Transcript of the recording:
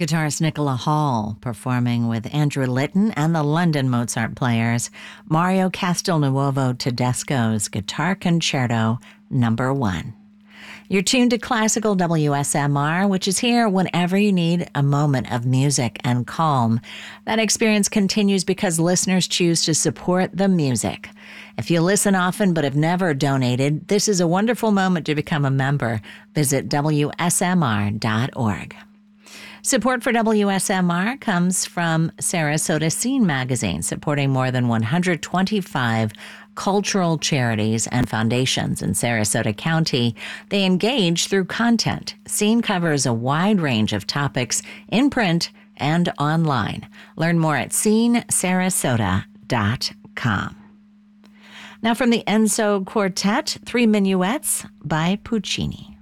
Guitarist Nicola Hall performing with Andrew Litton and the London Mozart Players, Mario Castelnuovo Tedesco's Guitar Concerto No. 1. You're tuned to Classical WSMR, which is here whenever you need a moment of music and calm. That experience continues because listeners choose to support the music. If you listen often but have never donated, this is a wonderful moment to become a member. Visit WSMR.org. Support for WSMR comes from Sarasota Scene Magazine, supporting more than 125 cultural charities and foundations in Sarasota County. They engage through content. Scene covers a wide range of topics in print and online. Learn more at scenesarasota.com. Now from the Enzo Quartet, 3 Minuets by Puccini.